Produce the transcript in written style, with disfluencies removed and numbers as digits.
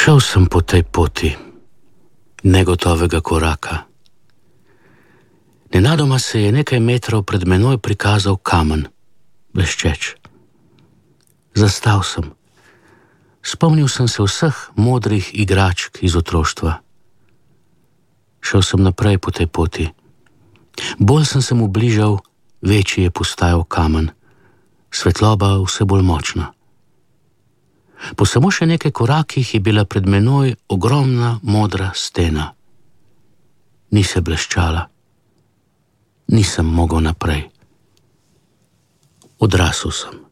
Šel sem po tej poti negotovega koraka. Nenadoma se je nekaj metrov pred menoj prikazal kamen, bleščeč. Zastal sem. Spomnil sem se vseh modrih igračk iz otroštva. Šel sem naprej po tej poti. Bolj sem se mu bližal, večji je postajal kamen. Svetloba vse bolj močna. Po samo še nekaj korakih je bila pred menoj ogromna modra stena. Ni se bleščala. Nisem mogel naprej. Odrasel sem.